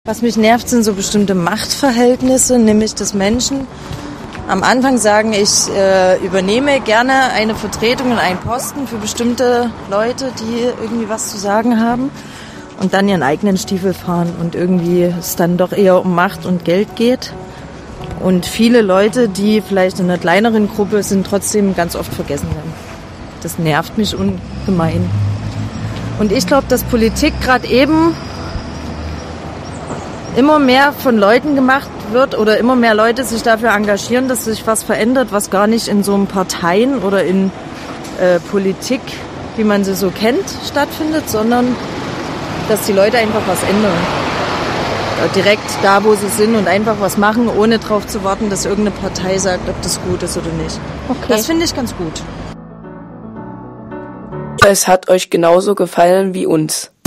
Was mich nervt, sind so bestimmte Machtverhältnisse, nämlich dass Menschen am Anfang sagen, ich übernehme gerne eine Vertretung und einen Posten für bestimmte Leute, die irgendwie was zu sagen haben und dann ihren eigenen Stiefel fahren und irgendwie es dann doch eher um Macht und Geld geht. Und viele Leute, die vielleicht in einer kleineren Gruppe sind, trotzdem ganz oft vergessen werden. Das nervt mich ungemein. Und ich glaube, dass Politik gerade eben immer mehr von Leuten gemacht wird oder immer mehr Leute sich dafür engagieren, dass sich was verändert, was gar nicht in so einem Parteien oder in Politik, wie man sie so kennt, stattfindet, sondern dass die Leute einfach was ändern. Direkt da, wo sie sind und einfach was machen, ohne darauf zu warten, dass irgendeine Partei sagt, ob das gut ist oder nicht. Okay. Das finde ich ganz gut. Es hat euch genauso gefallen wie uns.